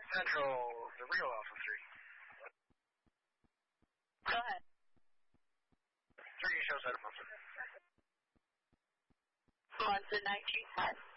Central, the real Alpha 3. Go ahead. 3 shows out of Munson. Munson 1910.